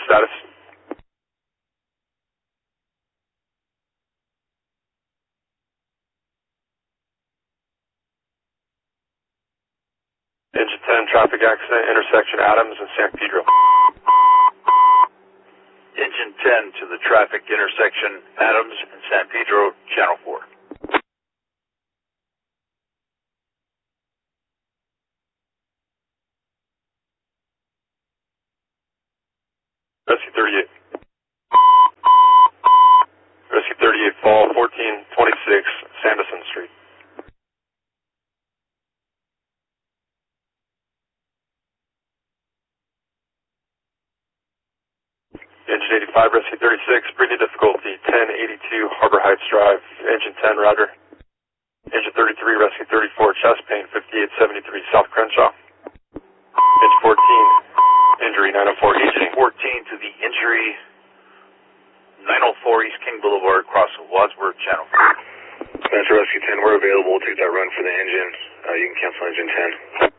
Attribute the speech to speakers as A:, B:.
A: status? Engine 10, traffic accident, intersection Adams and San Pedro.
B: Engine 10 to the traffic intersection Adams and San Pedro, Channel 4.
A: Rescue 38. Rescue 38, fall 1426 Sanderson Street. Engine 85, Rescue 36, breathing difficulty, 1082 Harbor Heights Drive. Engine 10, roger. Engine 33, Rescue 34, chest pain, 5873 South Crenshaw. Engine 14, injury 904 East.
B: Engine 14 to the injury 904 East King Boulevard, across Wadsworth, Channel 4.
C: That's Rescue 10, we're available. We'll take that run for the engine. You can cancel engine 10.